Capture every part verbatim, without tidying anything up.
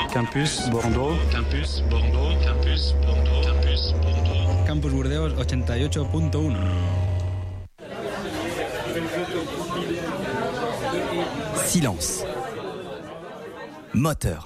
Campus Bordeaux. Campus Bordeaux. Campus Bordeaux. Campus Bordeaux. Campus Burdeos ochenta y ocho punto uno. Silence. Moteur.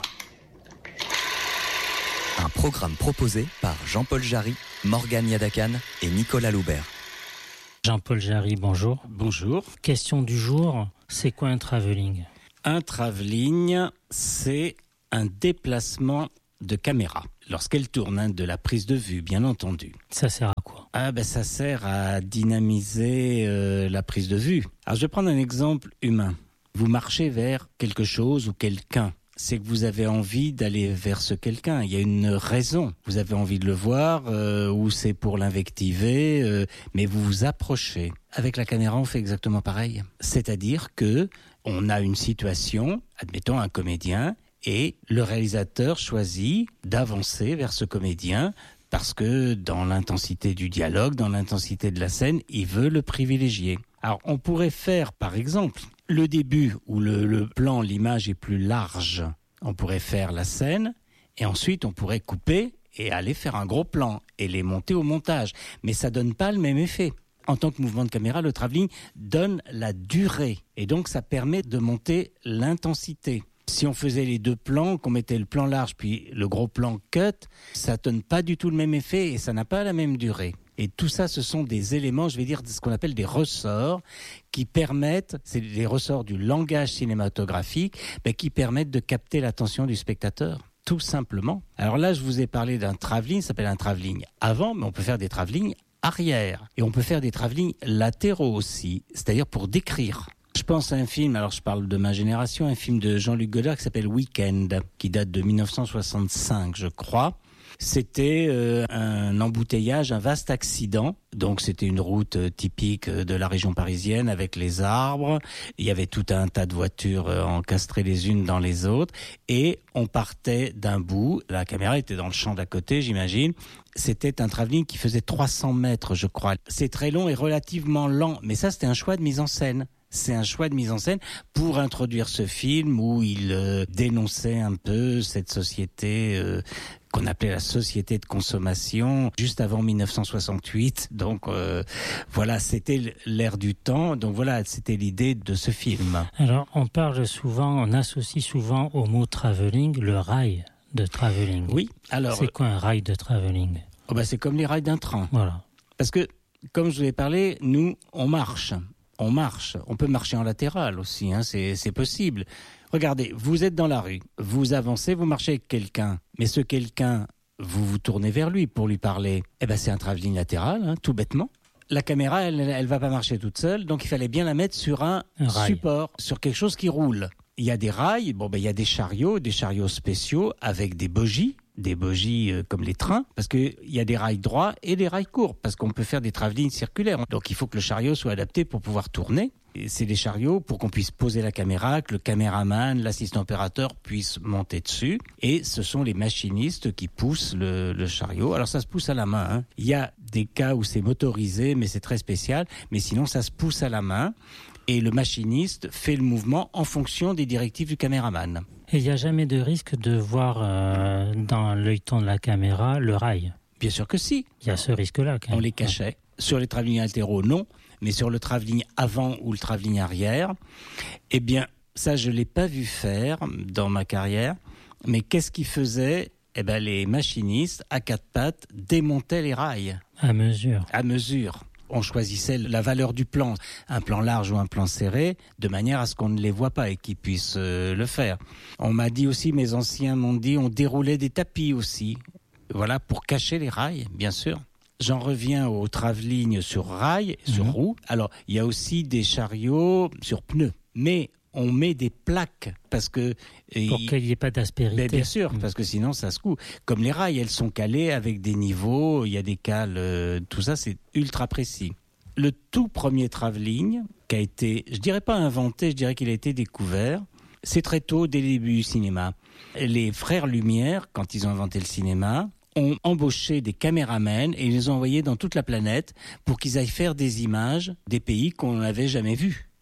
Un programme proposé par Jean-Paul Jarry, Morgane Yadakan et Nicolas Loubert. Jean-Paul Jarry, bonjour. Bonjour. Question du jour, c'est quoi un travelling ? Un travelling, c'est un déplacement de caméra. Lorsqu'elle tourne, hein, de la prise de vue, bien entendu. Ça sert à quoi ? Ah ben ça sert à dynamiser euh, la prise de vue. Alors je vais prendre un exemple humain. Vous marchez vers quelque chose ou quelqu'un. C'est que vous avez envie d'aller vers ce quelqu'un. Il y a une raison. Vous avez envie de le voir, euh, ou c'est pour l'invectiver, euh, mais vous vous approchez. Avec la caméra, on fait exactement pareil. C'est-à-dire que on a une situation, admettons un comédien, et le réalisateur choisit d'avancer vers ce comédien parce que dans l'intensité du dialogue, dans l'intensité de la scène, il veut le privilégier. Alors, on pourrait faire, par exemple, le début où le, le plan, l'image est plus large. On pourrait faire la scène et ensuite on pourrait couper et aller faire un gros plan et les monter au montage. Mais ça donne pas le même effet. En tant que mouvement de caméra, le travelling donne la durée et donc ça permet de monter l'intensité. Si on faisait les deux plans, qu'on mettait le plan large puis le gros plan cut, ça donne pas du tout le même effet et ça n'a pas la même durée. Et tout ça, ce sont des éléments, je vais dire, ce qu'on appelle des ressorts qui permettent, c'est les ressorts du langage cinématographique, mais qui permettent de capter l'attention du spectateur, tout simplement. Alors là, je vous ai parlé d'un travelling, ça s'appelle un travelling avant, mais on peut faire des travellings arrière. Et on peut faire des travellings latéraux aussi, c'est-à-dire pour décrire. Je pense à un film, alors je parle de ma génération, un film de Jean-Luc Godard qui s'appelle Weekend, qui date de dix-neuf cent soixante-cinq, je crois. C'était euh, un embouteillage, un vaste accident. Donc c'était une route euh, typique de la région parisienne avec les arbres. Il y avait tout un tas de voitures euh, encastrées les unes dans les autres. Et on partait d'un bout. La caméra était dans le champ d'à côté, j'imagine. C'était un travelling qui faisait trois cents mètres, je crois. C'est très long et relativement lent. Mais ça, c'était un choix de mise en scène. C'est un choix de mise en scène pour introduire ce film où il euh, dénonçait un peu cette société euh, qu'on appelait la société de consommation juste avant dix-neuf cent soixante-huit. Donc euh, voilà, c'était l'ère du temps. Donc voilà, c'était l'idée de ce film. Alors, on parle souvent, on associe souvent au mot travelling le rail de travelling. Oui, alors... C'est quoi un rail de travelling ? Oh bah, c'est comme les rails d'un train. Voilà. Parce que, comme je vous ai parlé, nous, on marche. On marche, on peut marcher en latéral aussi, hein, c'est, c'est possible. Regardez, vous êtes dans la rue, vous avancez, vous marchez avec quelqu'un, mais ce quelqu'un, vous vous tournez vers lui pour lui parler. Eh ben c'est un travelling latéral, hein, tout bêtement. La caméra, elle, elle va pas marcher toute seule, donc il fallait bien la mettre sur un, un support, sur quelque chose qui roule. Il y a des rails, bon ben il y a des chariots, des chariots spéciaux avec des bogies. Des bogies euh, comme les trains, parce qu'il y a des rails droits et des rails courts, parce qu'on peut faire des travellings circulaires. Donc il faut que le chariot soit adapté pour pouvoir tourner. Et c'est des chariots pour qu'on puisse poser la caméra, que le caméraman, l'assistant opérateur puisse monter dessus. Et ce sont les machinistes qui poussent le, le chariot. Alors ça se pousse à la main, hein. Il y a des cas où c'est motorisé, mais c'est très spécial. Mais sinon ça se pousse à la main. Et le machiniste fait le mouvement en fonction des directives du caméraman. Et il n'y a jamais de risque de voir euh, dans l'œilleton de la caméra le rail ? Bien sûr que si. Il y a ce risque-là. Quand même. On les cachait. Ouais. Sur les travellings latéraux, non. Mais sur le travelling avant ou le travelling arrière, eh bien, ça, je ne l'ai pas vu faire dans ma carrière. Mais qu'est-ce qu'ils faisaient ? Eh bien, les machinistes, à quatre pattes, démontaient les rails. À mesure. À mesure. On choisissait la valeur du plan, un plan large ou un plan serré, de manière à ce qu'on ne les voit pas et qu'ils puissent euh, le faire. On m'a dit aussi, mes anciens m'ont dit, on déroulait des tapis aussi, voilà, pour cacher les rails, bien sûr. J'en reviens au travelling sur rail, sur mmh. roue. Alors, il y a aussi des chariots sur pneus, mais on met des plaques parce que pour il... qu'il n'y ait pas d'aspérité. Ben bien sûr, mmh. parce que sinon ça se coud. Comme les rails, elles sont calées avec des niveaux, il y a des cales, euh, tout ça c'est ultra précis. Le tout premier travelling qui a été, je dirais pas inventé, je dirais qu'il a été découvert. C'est très tôt, dès le début du cinéma. Les frères Lumière, quand ils ont inventé le cinéma, ont embauché des caméramans et ils les ont envoyés dans toute la planète pour qu'ils aillent faire des images des pays qu'on n'avait jamais vus.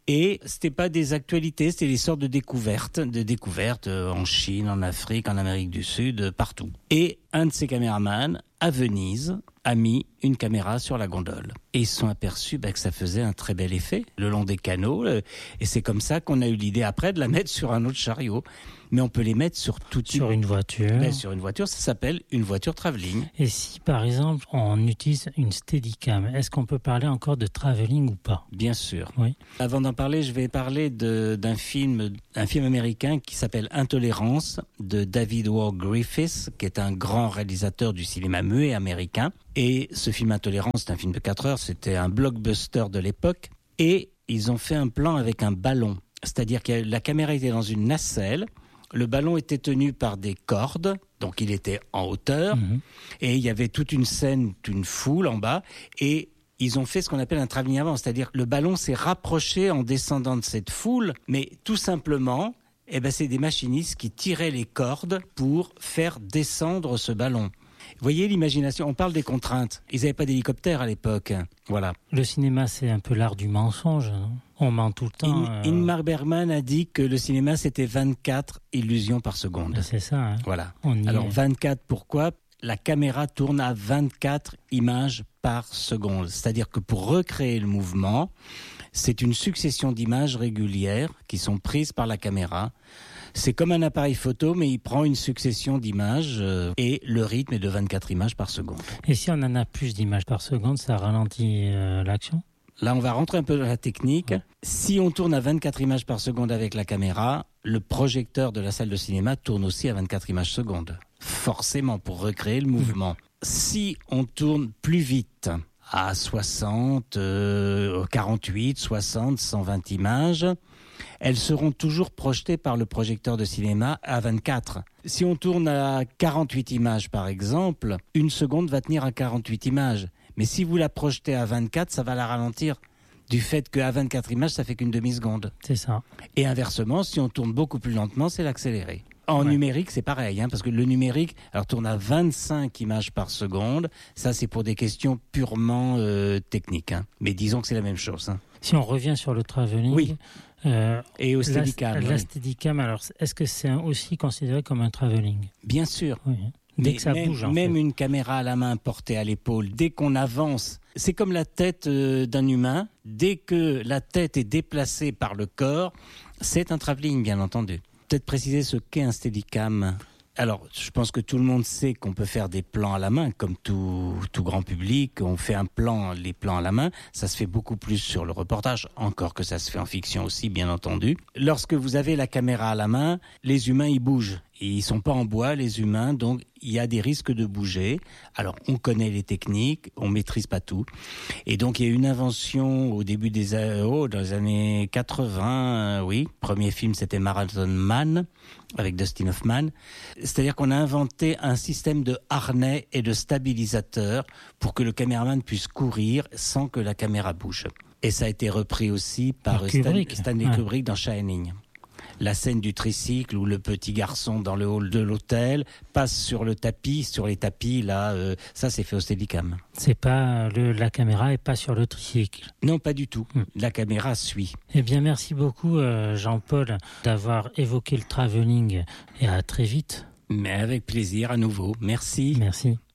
Et c'était pas des actualités, c'était des sortes de découvertes, de découvertes en Chine, en Afrique, en Amérique du Sud, partout. Et un de ces caméramans, à Venise, a mis une caméra sur la gondole. Et ils se sont aperçus bah, que ça faisait un très bel effet le long des canaux. Et c'est comme ça qu'on a eu l'idée après de la mettre sur un autre chariot. Mais on peut les mettre sur tout type. Sur une voiture. Mais sur une voiture, ça s'appelle une voiture travelling. Et si, par exemple, on utilise une Steadicam, est-ce qu'on peut parler encore de travelling ou pas ? Bien sûr. Oui. Avant d'en parler, je vais parler de, d'un film, un film américain qui s'appelle Intolérance de David Ward Griffiths, qui est un grand réalisateur du cinéma muet américain. Et ce film Intolérance, c'est un film de quatre heures, c'était un blockbuster de l'époque. Et ils ont fait un plan avec un ballon. C'est-à-dire que la caméra était dans une nacelle. Le ballon était tenu par des cordes, donc il était en hauteur, mmh. et il y avait toute une scène, une foule en bas, et ils ont fait ce qu'on appelle un travelling avant, c'est-à-dire que le ballon s'est rapproché en descendant de cette foule, mais tout simplement, eh ben, c'est des machinistes qui tiraient les cordes pour faire descendre ce ballon. Vous voyez l'imagination, on parle des contraintes. Ils n'avaient pas d'hélicoptère à l'époque. Voilà. Le cinéma, c'est un peu l'art du mensonge. Non ? On ment tout le temps. In, euh... Ingmar Bergman a dit que le cinéma, c'était vingt-quatre illusions par seconde. C'est ça. Hein. Voilà. On Alors est... vingt-quatre, pourquoi ? La caméra tourne à vingt-quatre images par seconde. C'est-à-dire que pour recréer le mouvement, c'est une succession d'images régulières qui sont prises par la caméra. C'est comme un appareil photo, mais il prend une succession d'images euh, et le rythme est de vingt-quatre images par seconde. Et si on en a plus d'images par seconde, ça ralentit euh, l'action ? Là, on va rentrer un peu dans la technique. Ouais. Si on tourne à vingt-quatre images par seconde avec la caméra, le projecteur de la salle de cinéma tourne aussi à vingt-quatre images secondes. Forcément, pour recréer le mouvement. Mmh. Si on tourne plus vite, à soixante, euh, quarante-huit, soixante, cent vingt images, elles seront toujours projetées par le projecteur de cinéma à vingt-quatre. Si on tourne à quarante-huit images, par exemple, une seconde va tenir à quarante-huit images. Mais si vous la projetez à vingt-quatre, ça va la ralentir du fait qu'à vingt-quatre images, ça fait qu'une demi-seconde. C'est ça. Et inversement, si on tourne beaucoup plus lentement, c'est l'accéléré. En ouais. numérique, c'est pareil, hein, parce que le numérique alors, tourne à vingt-cinq images par seconde. Ça, c'est pour des questions purement euh, techniques. Hein. Mais disons que c'est la même chose. Hein. Si on revient sur le travelling... Oui. Euh, et au Steadicam. La, oui. la Steadicam, alors, est-ce que c'est aussi considéré comme un travelling ? Bien sûr. Oui. Dès Mais que ça même, bouge, en même fait. une caméra à la main portée à l'épaule, dès qu'on avance, c'est comme la tête euh, d'un humain. Dès que la tête est déplacée par le corps, c'est un travelling, bien entendu. Peut-être préciser ce qu'est un Steadicam. Alors, je pense que tout le monde sait qu'on peut faire des plans à la main, comme tout, tout grand public. On fait un plan, les plans à la main. Ça se fait beaucoup plus sur le reportage, encore que ça se fait en fiction aussi, bien entendu. Lorsque vous avez la caméra à la main, les humains, ils bougent. Et ils sont pas en bois, les humains, donc il y a des risques de bouger. Alors, on connaît les techniques, on maîtrise pas tout. Et donc, il y a eu une invention au début des, oh, dans les années quatre-vingts, euh, oui. Premier film, c'était Marathon Man, avec Dustin Hoffman. C'est-à-dire qu'on a inventé un système de harnais et de stabilisateurs pour que le caméraman puisse courir sans que la caméra bouge. Et ça a été repris aussi par Stan, Stanley ouais. Kubrick dans Shining. La scène du tricycle où le petit garçon dans le hall de l'hôtel passe sur le tapis, sur les tapis, là, euh, ça c'est fait au Steadicam. C'est pas le, la caméra est pas sur le tricycle. Non, pas du tout. Hum. La caméra suit. Eh bien, merci beaucoup euh, Jean-Paul d'avoir évoqué le travelling et à très vite. Mais avec plaisir à nouveau. Merci. Merci.